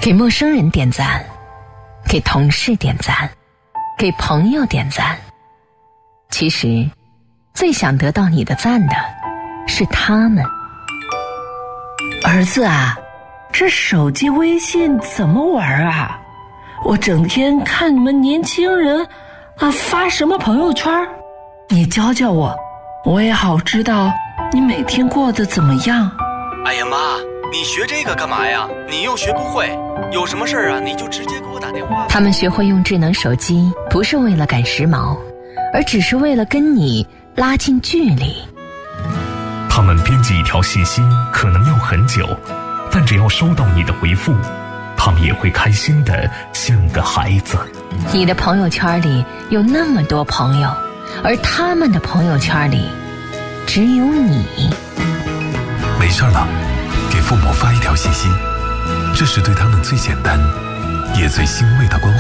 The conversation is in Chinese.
给陌生人点赞，给同事点赞，给朋友点赞。其实最想得到你的赞的是他们。 儿子啊，这手机微信怎么玩啊？我整天看你们年轻人发什么朋友圈，你教教我，我也好知道你每天过得怎么样。 哎呀妈，你学这个干嘛呀？你又学不会，有什么事啊你就直接给我打电话。 他们学会用智能手机，不是为了赶时髦，而只是为了跟你拉近距离。 他们编辑一条信息可能要很久，但只要收到你的回复，他们也会开心的像个孩子。 你的朋友圈里有那么多朋友，而他们的朋友圈里只有你。 没事了，给父母发一条信息，这是对他们最简单也最欣慰的关